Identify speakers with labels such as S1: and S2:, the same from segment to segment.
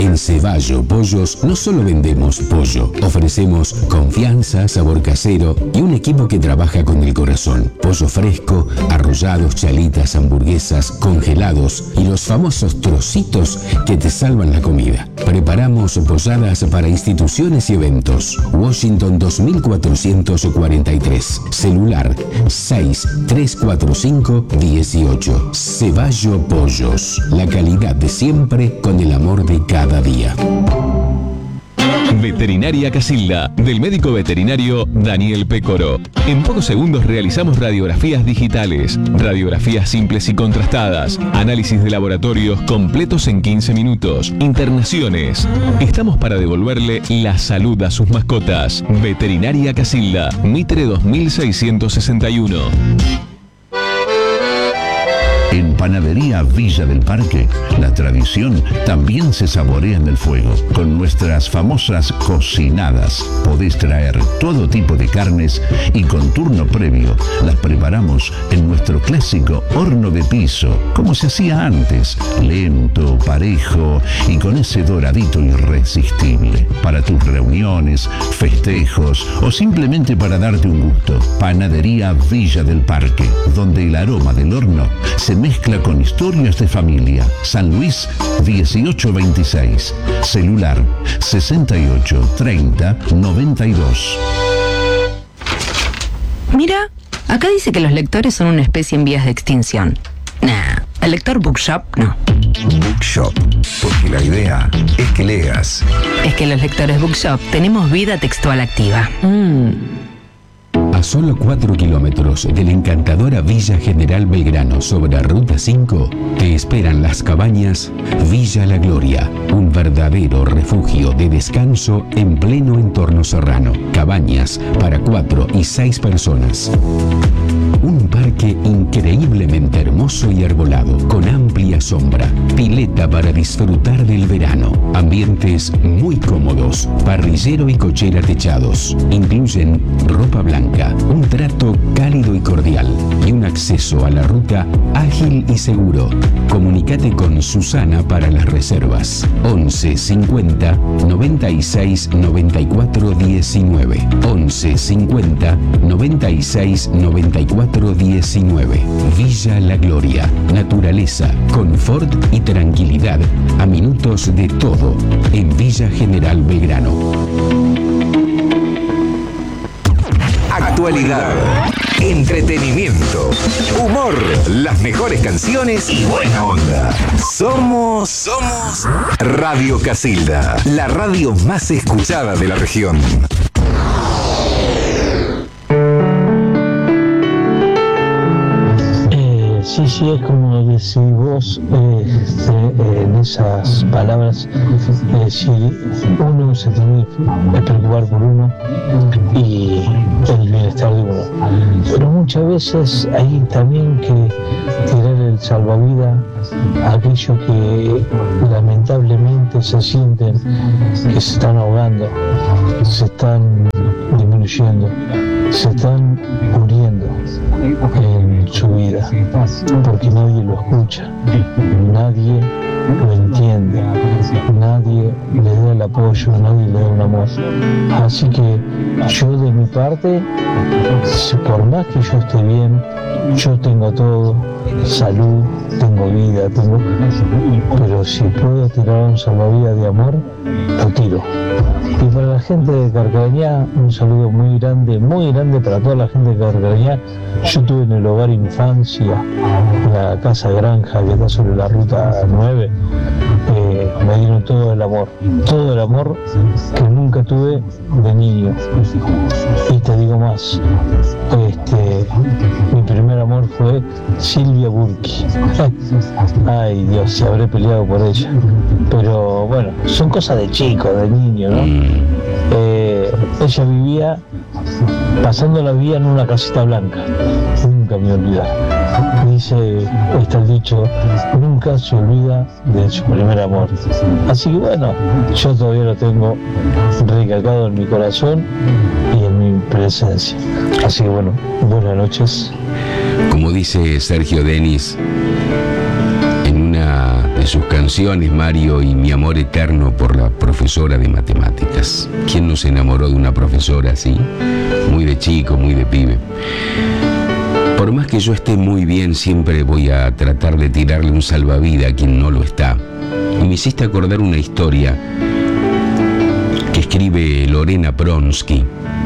S1: En Ceballo Pollos no solo vendemos pollo, ofrecemos confianza, sabor casero y un equipo que trabaja con el corazón. Pollo fresco, arrollados, chalitas, hamburguesas, congelados y los famosos trocitos que te salvan la comida. Preparamos polladas para instituciones y eventos. Washington 2443. Celular 634518. Ceballo Pollos. La calidad de siempre con el amor de cada día.
S2: Veterinaria Casilda, del médico veterinario Daniel Pécoro. En pocos segundos realizamos radiografías digitales, radiografías simples y contrastadas, análisis de laboratorios completos en 15 minutos, internaciones. Estamos para devolverle la salud a sus mascotas. Veterinaria Casilda, Mitre 2661.
S3: En Panadería Villa del Parque, la tradición también se saborea en el fuego. Con nuestras famosas cocinadas, podés traer todo tipo de carnes y con turno previo las preparamos en nuestro clásico horno de piso, como se hacía antes, lento, parejo y con ese doradito irresistible. Para tus reuniones, festejos o simplemente para darte un gusto. Panadería Villa del Parque, donde el aroma del horno se mezcla con historias de familia. San Luis 1826. Celular 683092.
S4: Mira, acá dice que los lectores son una especie en vías de extinción. Nah, el lector Bookshop no.
S5: Bookshop, porque la idea es que leas.
S4: Es que los lectores Bookshop tenemos vida textual activa.
S1: A solo 4 kilómetros de la encantadora Villa General Belgrano sobre Ruta 5, te esperan las cabañas Villa La Gloria, un verdadero refugio de descanso en pleno entorno serrano. Cabañas para 4 y 6 personas. Un parque increíblemente hermoso y arbolado, con amplia sombra, pileta para disfrutar del verano, ambientes muy cómodos, parrillero y cochera techados. Incluyen ropa blanca, un trato cálido y cordial y un acceso a la ruta ágil y seguro. Comunicate con Susana para las reservas. 11 50 96 94 19. 11 50 96 94 19. Villa La Gloria. Naturaleza, confort y tranquilidad a minutos de todo en Villa General Belgrano.
S5: Actualidad, entretenimiento, humor, las mejores canciones y buena onda. Somos Radio Casilda, la radio más escuchada de la región.
S6: Sí, es como decís vos en esas palabras, si uno se tiene que preocupar por uno y el bienestar de uno. Pero muchas veces hay también que tirar el salvavidas a aquellos que lamentablemente se sienten que se están ahogando, se están disminuyendo, se están muriendo en su vida, porque nadie lo escucha, nadie lo entiende, nadie le da el apoyo, nadie le da un amor. Así que yo de mi parte, por más que yo esté bien, yo tengo todo, salud, tengo vida, pero si puedo tirar un salvavidas de amor, lo tiro. Y para la gente de Carcarañá, un saludo muy grande para toda la gente de Carcarañá. Yo tuve en el hogar infancia, la casa granja que está sobre la ruta 9, me dieron todo el amor que nunca tuve de niño. Y te digo más, mi primer amor fue Silvia Burki. Ay Dios, si habré peleado por ella. Pero bueno, son cosas de chico, de niño, ¿no? Ella vivía, pasando la vida en una casita blanca. Nunca me olvidaré. Dice, está el dicho, nunca se olvida de su primer amor. Así que bueno, yo todavía lo tengo recalcado en mi corazón y en mi presencia. Así que bueno, buenas noches.
S1: Como dice Sergio Denis, en en una de sus canciones, Mario, y mi amor eterno por la profesora de matemáticas. ¿Quién no se enamoró de una profesora así? Muy de chico, muy de pibe. Por más que yo esté muy bien, siempre voy a tratar de tirarle un salvavidas a quien no lo está. Y me hiciste acordar una historia que escribe Lorena Pronsky.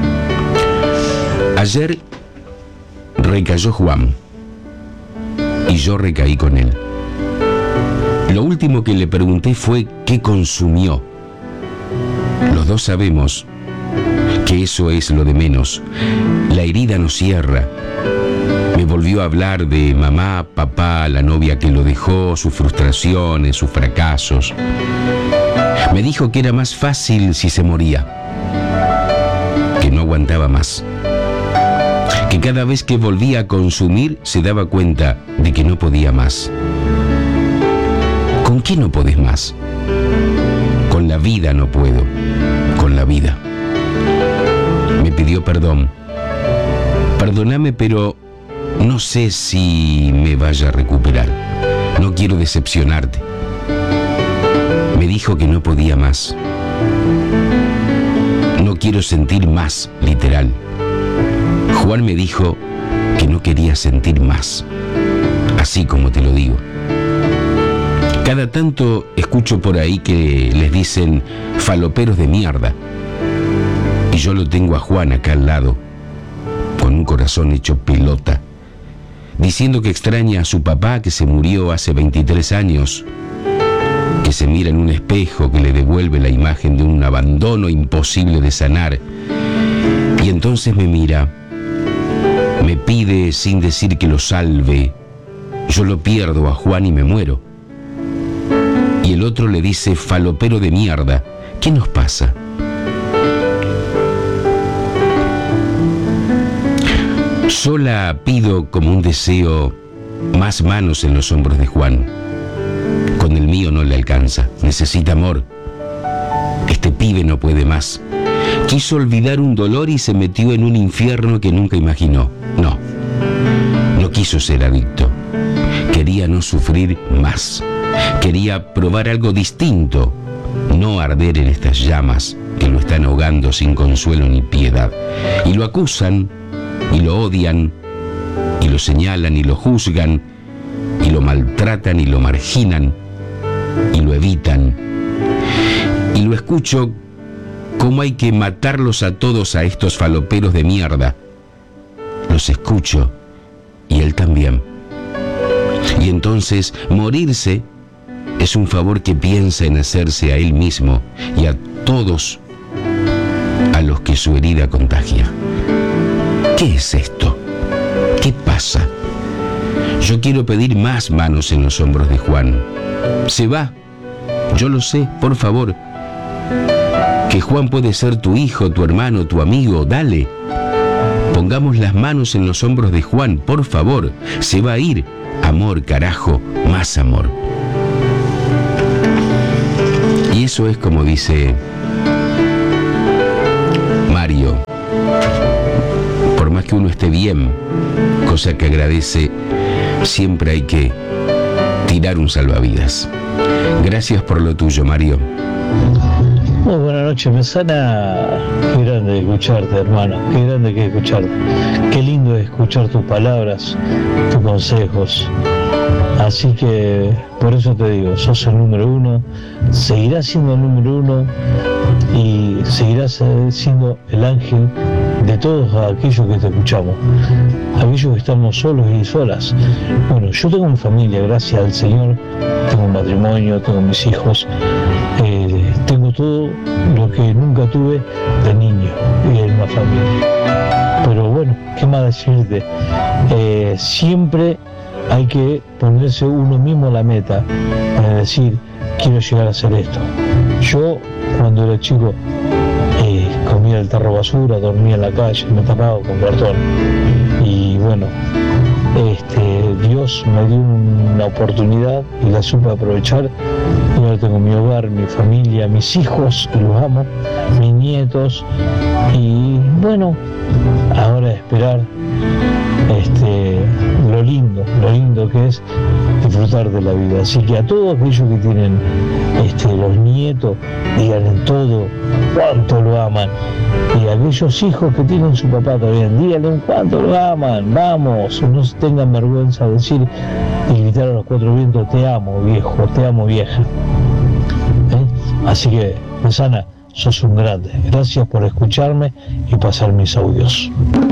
S1: Ayer recayó Juan y yo recaí con él. Lo último que le pregunté fue qué consumió. Los dos sabemos que eso es lo de menos. La herida no cierra. Me volvió a hablar de mamá, papá, la novia que lo dejó, sus frustraciones, sus fracasos. Me dijo que era más fácil si se moría, que no aguantaba más, que cada vez que volvía a consumir se daba cuenta de que no podía más. ¿Con qué no podés más? Con la vida no puedo, con la vida. Me pidió perdón. Perdóname, pero no sé si me vaya a recuperar. No quiero decepcionarte. Me dijo que no podía más. No quiero sentir más, literal. Juan me dijo que no quería sentir más, así como te lo digo. Cada tanto escucho por ahí que les dicen faloperos de mierda. Y yo lo tengo a Juan acá al lado, con un corazón hecho pelota, diciendo que extraña a su papá que se murió hace 23 años, que se mira en un espejo que le devuelve la imagen de un abandono imposible de sanar. Y entonces me mira, me pide sin decir que lo salve. Yo lo pierdo a Juan y me muero. Y el otro le dice falopero de mierda. ¿Qué nos pasa? Sola pido como un deseo más manos en los hombros de Juan. Con el mío no le alcanza, necesita amor. Este pibe no puede más. Quiso olvidar un dolor y se metió en un infierno que nunca imaginó. No quiso ser adicto. Quería no sufrir más. Quería probar algo distinto, no arder en estas llamas que lo están ahogando sin consuelo ni piedad. Y lo acusan, y lo odian, y lo señalan, y lo juzgan, y lo maltratan, y lo marginan, y lo evitan. Y lo escucho cómo hay que matarlos a todos a estos faloperos de mierda. Los escucho, y él también. Y entonces morirse es un favor que piensa en hacerse a él mismo y a todos a los que su herida contagia. ¿Qué es esto? ¿Qué pasa? Yo quiero pedir más manos en los hombros de Juan. Se va, yo lo sé, por favor. Que Juan puede ser tu hijo, tu hermano, tu amigo, dale. Pongamos las manos en los hombros de Juan, por favor. Se va a ir. Amor, carajo, más amor. Y eso es como dice Mario. Por más que uno esté bien, cosa que agradece, siempre hay que tirar un salvavidas. Gracias por lo tuyo, Mario.
S6: Muy buenas noches, Mesana. Qué grande escucharte, hermano. Qué grande que escucharte. Qué lindo es escuchar tus palabras, tus consejos. Así que por eso te digo, sos el número uno, seguirás siendo el número uno y seguirás siendo el ángel de todos aquellos que te escuchamos, aquellos que estamos solos y solas. Bueno, yo tengo mi familia, gracias al Señor, tengo un matrimonio, tengo mis hijos, tengo todo lo que nunca tuve de niño y en una familia. Pero bueno, ¿qué más decirte? Siempre hay que ponerse uno mismo la meta para decir, quiero llegar a hacer esto. Yo, cuando era chico, comía el tarro basura, dormía en la calle, me tapaba con cartón. Y bueno, Dios me dio una oportunidad y la supe aprovechar. Y ahora tengo mi hogar, mi familia, mis hijos, que los amo, mis nietos. Y bueno, ahora esperar lo lo lindo que es disfrutar de la vida. Así que a todos aquellos que tienen los nietos, díganle todo cuánto lo aman. Y a aquellos hijos que tienen su papá también, díganle cuánto lo aman. Vamos, no se tengan vergüenza de decir y gritar a los cuatro vientos: te amo, viejo, te amo, vieja. Así que, Mesana, sos un grande. Gracias por escucharme y pasar mis audios.